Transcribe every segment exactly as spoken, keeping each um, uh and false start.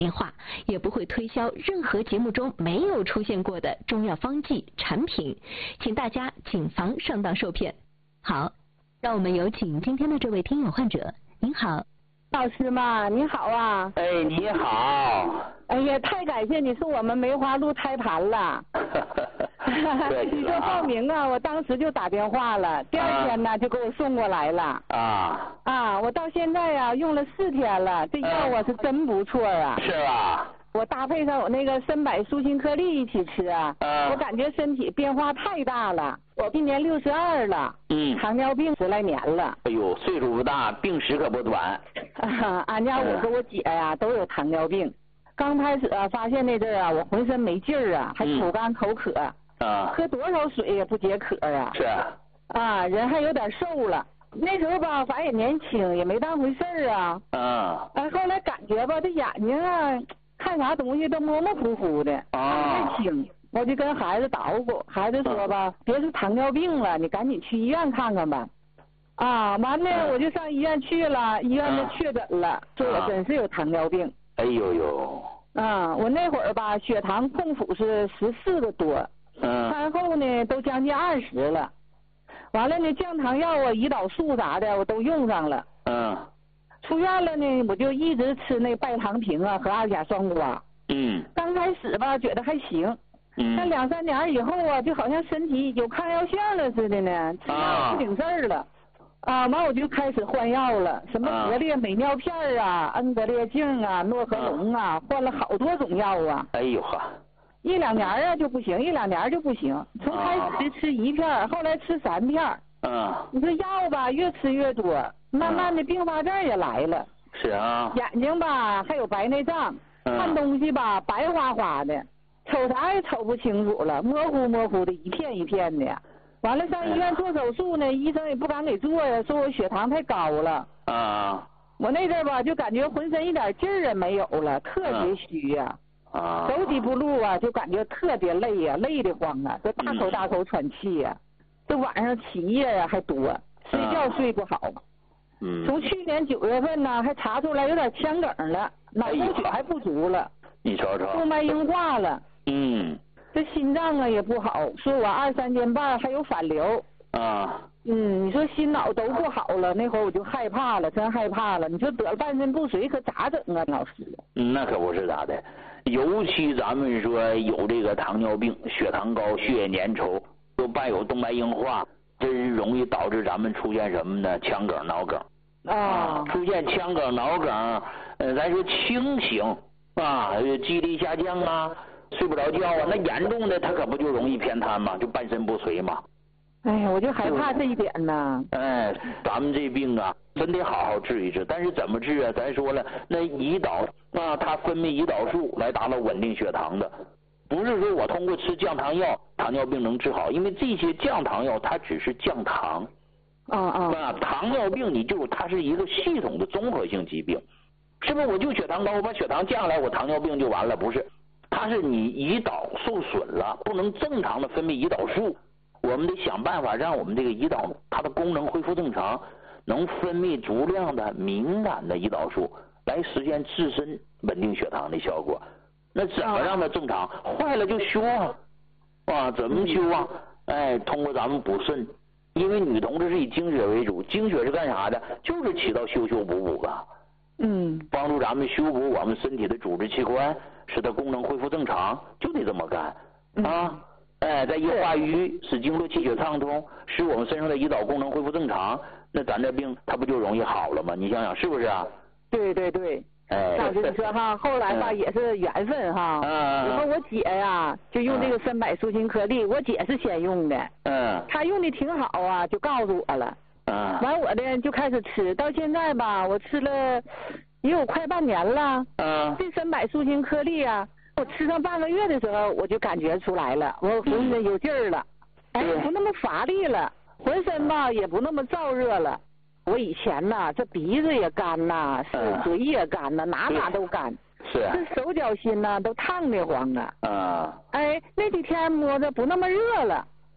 电话，也不会推销任何节目中没有出现过的中药方剂产品，请大家谨防上当受骗。好，让我们有请今天的这位听友患者。您好， 老师嘛，你好啊。 哎，你好。 哎呀，太感谢你送我们梅花鹿胎盘了。你说报名啊，我当时就打电话了，第二天呢、啊、就给我送过来了。 啊。啊， 我到现在呀、啊、用了四天了，这药啊是真不错啊。 是吧？ 我搭配上我那个参柏舒心颗粒一起吃啊，啊我感觉身体变化太大了。我今年六十二了， 嗯， 糖尿病十来年了。 哎呦，岁数不大，病史可不短。 啊，俺家我和我姐呀、啊、都有糖尿病。刚开始啊发现那阵儿啊，我浑身没劲儿啊，还口干口渴。 啊。 喝多少水也不解渴啊。 是。 啊，人还有点瘦了。那时候吧，反正也年轻，也没当回事儿啊。 啊。 哎，后来感觉吧，这眼睛啊，看啥东西都模模糊糊的，看不太清。我就跟孩子捣鼓，孩子说吧，啊、别是糖尿病了，你赶紧去医院看看吧。啊，完了、啊、我就上医院去了，医院就确诊了，啊、说我真是有糖尿病。 哎呦呦。 啊，我那会儿吧，血糖控府是十四个多， 嗯， 餐后呢都将近二十了。完了呢，降糖药啊、胰岛素啥的我都用上了。 嗯。 出院了呢，我就一直吃那拜糖平啊和二甲双胍。 嗯。 刚开始吧，觉得还行。 嗯。 但两三年以后啊，就好像身体有抗药性了似的呢，吃药不顶事儿了。啊，完我就开始换药了，什么格列美尿片啊、恩格列净啊、诺和龙啊，换了好多种药啊。 哎呦呵。 一两年啊就不行，一两年就不行。从开始吃一片，后来吃三片。 嗯。 你说药吧，越吃越多，慢慢的并发症也来了。 是啊。 眼睛吧还有白内障，看东西吧白花花的，瞅啥也瞅不清楚了，模糊模糊的，一片一片的。完了上医院做手术呢，医生也不敢给做呀，说我血糖太高了。 啊。 我那阵吧就感觉浑身一点劲儿也没有了，特别虚呀。 啊。 走几步路啊，就感觉特别累呀，累得慌啊，这大口大口喘气呀。这晚上起夜呀还多，睡觉睡不好。 嗯。 从去年九月份呢，还查出来有点腔梗了，脑供血还不足了。 你瞅瞅。 动脉硬化了。 嗯。 这心脏啊也不好，说我二三间半还有反流。 啊。 嗯，你说心脑都不好了，那会儿我就害怕了，真害怕了。你说得了半身不遂可咋整啊，老师？ 嗯，那可不是咋的，尤其咱们说有这个糖尿病，血糖高，血液粘稠，又伴有动脉硬化，真容易导致咱们出现什么呢？腔梗、脑梗。 啊。 出现腔梗、脑梗，呃，咱说轻型啊，记忆力下降啊。睡不着觉啊，那严重的他可不就容易偏瘫吗？就半身不遂嘛。 哎呀，我就害怕这一点呢。 哎，咱们这病啊，真得好好治一治。但是怎么治啊？咱说了，那胰岛啊，它分泌胰岛素来达到稳定血糖的，不是说我通过吃降糖药，糖尿病能治好，因为这些降糖药它只是降糖。 啊啊。 啊，糖尿病你就它是一个系统的综合性疾病，是不是？我就血糖高，我把血糖降下来，我糖尿病就完了？不是。它是你胰岛受损了，不能正常的分泌胰岛素，我们得想办法让我们这个胰岛它的功能恢复正常，能分泌足量的敏感的胰岛素，来实现自身稳定血糖的效果。那怎么让它正常？坏了就修啊，啊，怎么修啊？哎，通过咱们补肾，因为女同志是以精血为主，精血是干啥的？就是起到修修补补的。 嗯。帮助咱们修补我们身体的组织器官，使它功能恢复正常，就得这么干啊！哎，在液化瘀，使经络气血畅通，使我们身上的胰岛功能恢复正常，那咱这病它不就容易好了吗？你想想是不是啊？ 对对对。 哎， 老师你说哈，后来吧、嗯、也是缘分哈。嗯。然后我姐呀，就用这个参柏舒心颗粒，我姐是先用的。 嗯。 她用的挺好啊，就告诉我了。 嗯。 完我呢就开始吃，到现在吧，我吃了也有快半年了。 嗯。 这参柏舒心颗粒啊，我吃上半个月的时候，我就感觉出来了，我浑身有劲儿了，哎，不那么乏力了，浑身吧也不那么燥热了。我以前呐，这鼻子也干呐，是嘴也干呐，哪哪都干。 是。 这手脚心呐都烫得慌啊。 啊。 哎，那几天摸着不那么热了。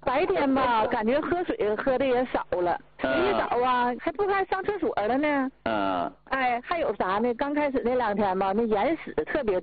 白天吧，感觉喝水喝的也少了，洗澡啊还不该上厕所了呢。 嗯。 哎，还有啥呢？刚开始那两天吧，那眼屎特别